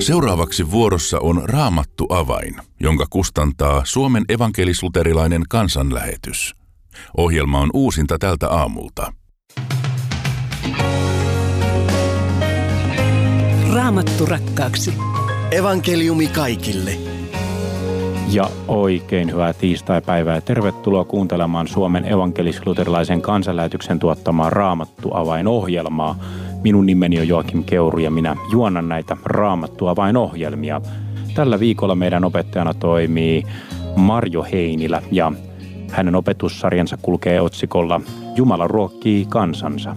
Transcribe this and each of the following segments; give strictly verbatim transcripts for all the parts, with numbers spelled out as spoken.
Seuraavaksi vuorossa on Raamattu avain, jonka kustantaa Suomen evankelis-luterilainen kansanlähetys. Ohjelma on uusinta tältä aamulta. Raamattu rakkaaksi. Evankeliumi kaikille. Ja oikein hyvää tiistaipäivää. Tervetuloa kuuntelemaan Suomen evankelis-luterilaisen kansanlähetyksen tuottamaa Raamattu avain-ohjelmaa. Minun nimeni on Joakim Keuru ja minä juonnan näitä Raamattu avain-ohjelmia. Tällä viikolla meidän opettajana toimii Marjo Heinilä ja hänen opetussarjansa kulkee otsikolla Jumala ruokkii kansansa.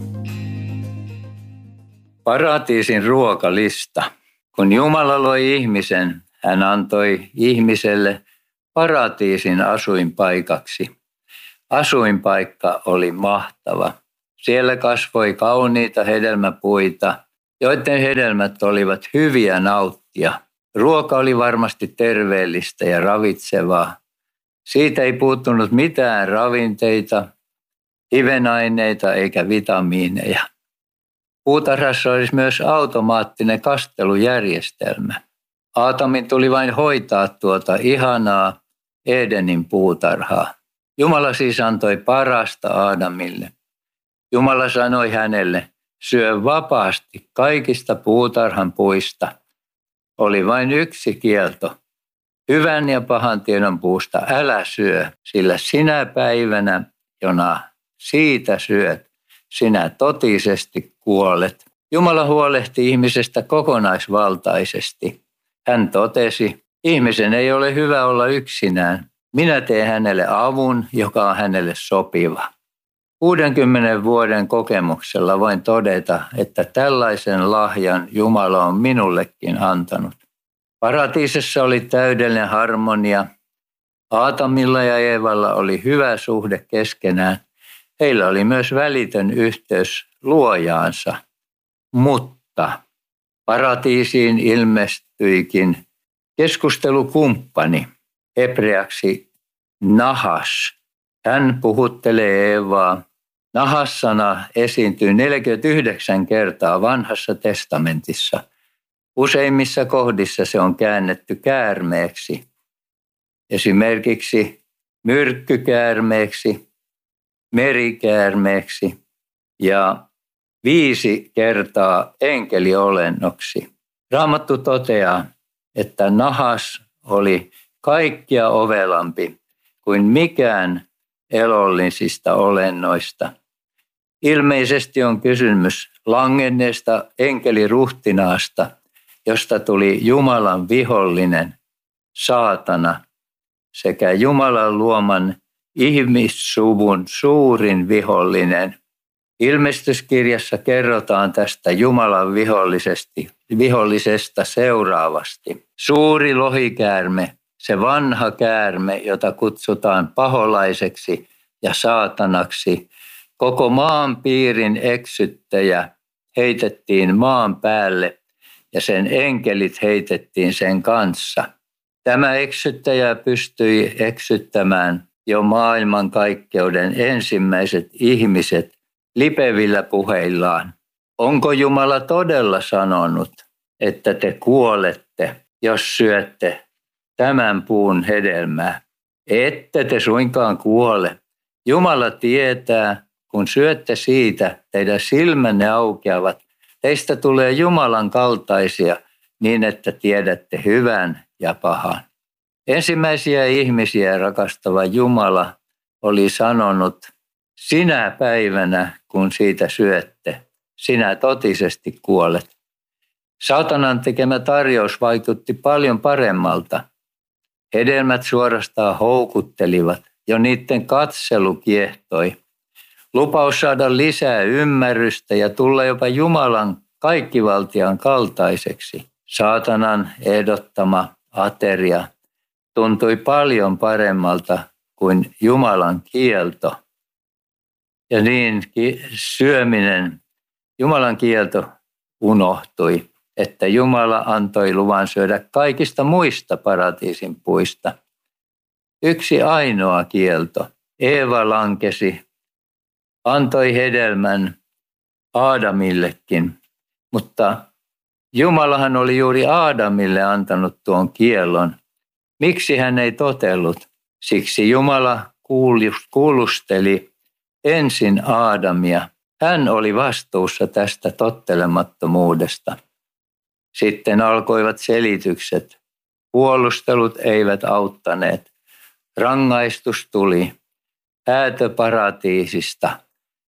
Paratiisin ruokalista. Kun Jumala loi ihmisen, hän antoi ihmiselle paratiisin asuinpaikaksi. Asuinpaikka oli mahtava. Siellä kasvoi kauniita hedelmäpuita, joiden hedelmät olivat hyviä nauttia. Ruoka oli varmasti terveellistä ja ravitsevaa. Siitä ei puuttunut mitään ravinteita, hivenaineita eikä vitamiineja. Puutarhassa olisi myös automaattinen kastelujärjestelmä. Aatamin tuli vain hoitaa tuota ihanaa Edenin puutarhaa. Jumala siis antoi parasta Aadamille. Jumala sanoi hänelle, syö vapaasti kaikista puutarhan puista. Oli vain yksi kielto. Hyvän ja pahan tiedon puusta älä syö, sillä sinä päivänä, jona siitä syöt, sinä totisesti kuolet. Jumala huolehti ihmisestä kokonaisvaltaisesti. Hän totesi, ihmisen ei ole hyvä olla yksinään. Minä teen hänelle avun, joka on hänelle sopiva. kuudenkymmenen vuoden kokemuksella voin todeta, että tällaisen lahjan Jumala on minullekin antanut. Paratiisissa oli täydellinen harmonia. Aatamilla ja Eevalla oli hyvä suhde keskenään. Heillä oli myös välitön yhteys luojaansa. Mutta paratiisiin ilmestyikin keskustelukumppani, hebreaksi nahas. Hän puhuttelee Eevaa. Nahas-sana esiintyy neljäkymmentäyhdeksän kertaa Vanhassa testamentissa. Useimmissa kohdissa se on käännetty käärmeeksi. Esimerkiksi myrkkykäärmeeksi, merikäärmeeksi ja viisi kertaa enkeliolennoksi. Raamattu toteaa, että nahas oli kaikkia ovelampi kuin mikään elollisista olennoista. Ilmeisesti on kysymys langenneesta enkeliruhtinaasta, josta tuli Jumalan vihollinen, saatana, sekä Jumalan luoman ihmissuvun suurin vihollinen. Ilmestyskirjassa kerrotaan tästä Jumalan vihollisesta seuraavasti. Suuri lohikäärme, se vanha käärme, jota kutsutaan paholaiseksi ja saatanaksi, koko maan piirin eksyttäjä heitettiin maan päälle ja sen enkelit heitettiin sen kanssa. Tämä eksyttäjä pystyi eksyttämään jo maailmankaikkeuden ensimmäiset ihmiset lipevillä puheillaan. Onko Jumala todella sanonut, että te kuolette, jos syötte tämän puun hedelmää? Ette te suinkaan kuole. Jumala tietää, kun syötte siitä, teidän silmänne aukeavat. Teistä tulee Jumalan kaltaisia niin, että tiedätte hyvän ja pahan. Ensimmäisiä ihmisiä rakastava Jumala oli sanonut, sinä päivänä, kun siitä syötte, sinä totisesti kuolet. Saatanan tekemä tarjous vaikutti paljon paremmalta. Hedelmät suorastaan houkuttelivat, jo niiden katselu kiehtoi. Lupaus saada lisää ymmärrystä ja tulla jopa Jumalan kaikkivaltiaan kaltaiseksi. Saatanan ehdottama ateria tuntui paljon paremmalta kuin Jumalan kielto. Ja niin syöminen, Jumalan kielto unohtui, että Jumala antoi luvan syödä kaikista muista paratiisin puista. Yksi ainoa kielto. Eeva lankesi, antoi hedelmän Aadamillekin, mutta Jumalahan oli juuri Aadamille antanut tuon kiellon. Miksi hän ei totellut? Siksi Jumala kuulusteli ensin Aadamia. Hän oli vastuussa tästä tottelemattomuudesta. Sitten alkoivat selitykset. Puolustelut eivät auttaneet. Rangaistus tuli. Häätö paratiisista.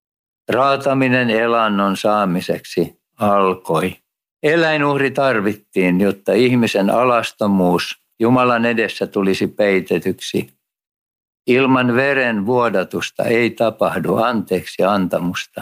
Raataminen elannon saamiseksi alkoi. Eläinuhri tarvittiin, jotta ihmisen alastomuus Jumalan edessä tulisi peitetyksi. Ilman veren vuodatusta ei tapahdu anteeksi antamusta.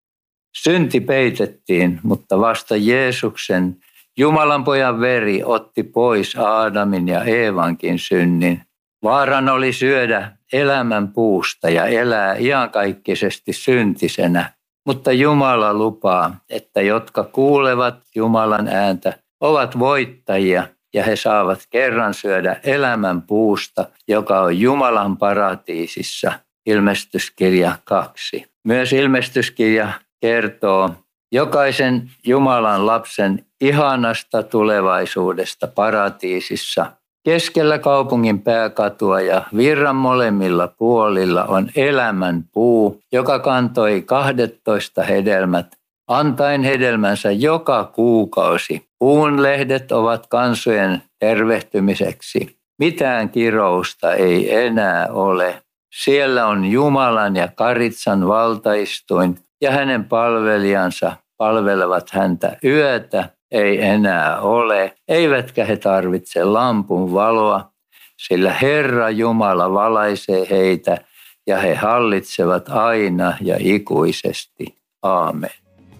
Synti peitettiin, mutta vasta Jeesuksen, Jumalan pojan veri, otti pois Aadamin ja Eevankin synnin. Vaarana oli syödä elämän puusta ja elää iankaikkisesti syntisenä. Mutta Jumala lupaa, että jotka kuulevat Jumalan ääntä, ovat voittajia ja he saavat kerran syödä elämän puusta, joka on Jumalan paratiisissa. Ilmestyskirja kaksi. Myös ilmestyskirja kertoo jokaisen Jumalan lapsen ihanasta tulevaisuudesta paratiisissa. Keskellä kaupungin pääkatua ja virran molemmilla puolilla on elämän puu, joka kantoi kahdettoista hedelmät, antaen hedelmänsä joka kuukausi. Puun lehdet ovat kansojen tervehtymiseksi. Mitään kirousta ei enää ole. Siellä on Jumalan ja Karitsan valtaistuin ja hänen palvelijansa palvelevat häntä yötä. Ei enää ole, eivätkä he tarvitse lampun valoa, sillä Herra Jumala valaisee heitä ja he hallitsevat aina ja ikuisesti. Aamen.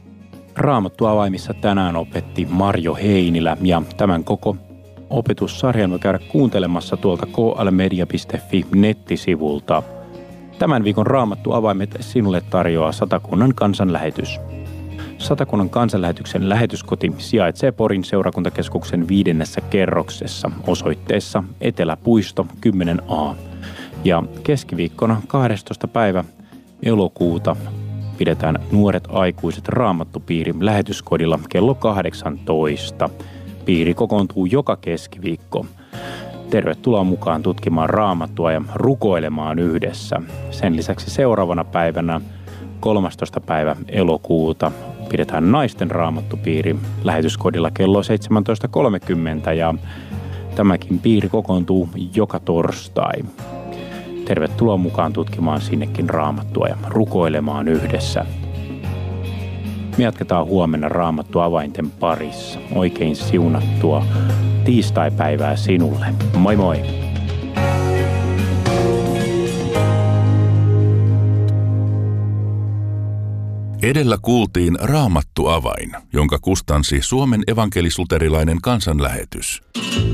Raamattu avaimissa tänään opetti Marjo Heinilä ja tämän koko opetussarjan voi käydä kuuntelemassa tuolta k l media piste f i nettisivulta. Tämän viikon Raamattu avaimet sinulle tarjoaa Satakunnan kansanlähetys. Satakunnan kansanlähetyksen lähetyskoti sijaitsee Porin seurakuntakeskuksen viidennessä kerroksessa osoitteessa Eteläpuisto kymmenen A. Ja keskiviikkona kahdestoista päivä elokuuta pidetään Nuoret aikuiset Raamattupiiri lähetyskodilla kello kahdeksantoista. Piiri kokoontuu joka keskiviikko. Tervetuloa mukaan tutkimaan Raamattua ja rukoilemaan yhdessä. Sen lisäksi seuraavana päivänä kolmastoista päivä elokuuta pidetään naisten raamattupiiri lähetyskodilla kello seitsemäntoista kolmekymmentä ja tämäkin piiri kokoontuu joka torstai. Tervetuloa mukaan tutkimaan sinnekin Raamattua ja rukoilemaan yhdessä. Me jatketaan huomenna Raamattu avainten parissa. Oikein siunattua tiistaipäivää sinulle. Moi moi! Edellä kuultiin Raamattu avain, jonka kustansi Suomen evankelis-luterilainen kansanlähetys.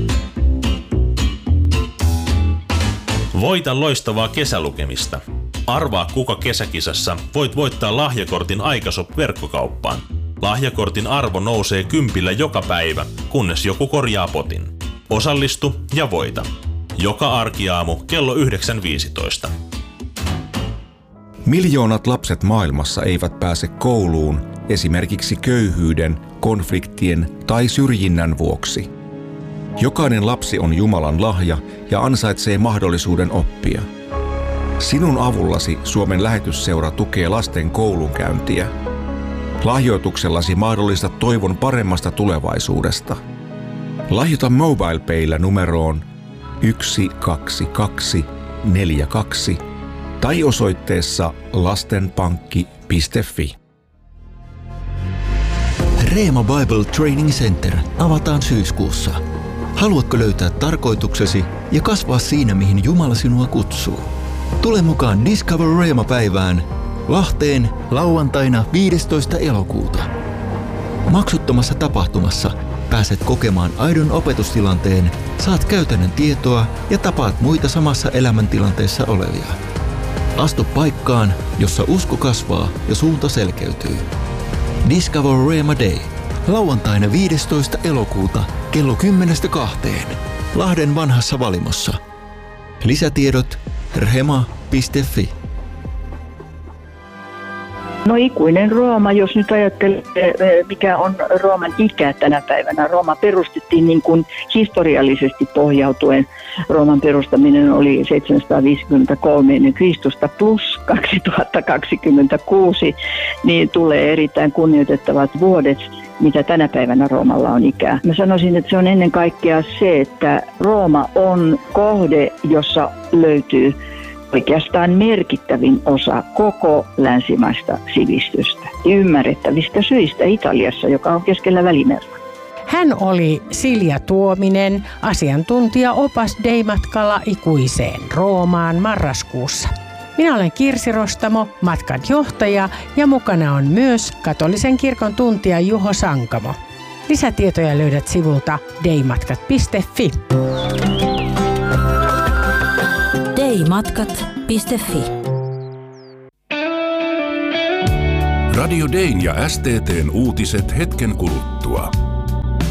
Voita loistavaa kesälukemista. Arvaa kuka kesäkisassa voit voittaa lahjakortin Aikashop-verkkokauppaan. Lahjakortin arvo nousee kympillä joka päivä, kunnes joku korjaa potin. Osallistu ja voita. Joka arkiaamu kello yhdeksän viisitoista. Miljoonat lapset maailmassa eivät pääse kouluun esimerkiksi köyhyyden, konfliktien tai syrjinnän vuoksi. Jokainen lapsi on Jumalan lahja ja ansaitsee mahdollisuuden oppia. Sinun avullasi Suomen lähetysseura tukee lasten koulunkäyntiä. Lahjoituksellasi mahdollistat toivon paremmasta tulevaisuudesta. Lahjoita MobilePaylla numeroon yksi kaksi kaksi neljä kaksi tai osoitteessa lastenpankki piste f i. Reema Bible Training Center avataan syyskuussa. Haluatko löytää tarkoituksesi ja kasvaa siinä, mihin Jumala sinua kutsuu? Tule mukaan Discover Reema-päivään Lahteen lauantaina viidestoista elokuuta. Maksuttomassa tapahtumassa pääset kokemaan aidon opetustilanteen, saat käytännön tietoa ja tapaat muita samassa elämäntilanteessa olevia. Astu paikkaan, jossa usko kasvaa ja suunta selkeytyy. Discover Reema Day. Lauantaina viidestoista elokuuta kello kymmenestä kahteen. Lahden vanhassa valimossa. Lisätiedot rema piste f i. No ikuinen Rooma, jos nyt ajattelee, mikä on Rooman ikä tänä päivänä. Rooma perustettiin niin kuin historiallisesti pohjautuen. Rooman perustaminen oli seitsemänsataaviisikymmentäkolme ennen Kristusta plus kaksituhattakaksikymmentäkuusi, niin tulee erittäin kunnioitettavat vuodet, mitä tänä päivänä Roomalla on ikää. Mä sanoisin, että se on ennen kaikkea se, että Rooma on kohde, jossa löytyy oikeastaan merkittävin osa koko länsimaista sivistystä. Ymmärrettävistä syistä Italiassa, joka on keskellä Välimerta. Hän oli Silja Tuominen, asiantuntija opas Dei-matkalla ikuiseen Roomaan marraskuussa. Minä olen Kirsi Rostamo, matkan johtaja, ja mukana on myös katolisen kirkon tuntija Juho Sankamo. Lisätietoja löydät sivulta deimatkat piste fi. deimatkat piste fi. Radio Dein ja S T T:n uutiset hetken kuluttua.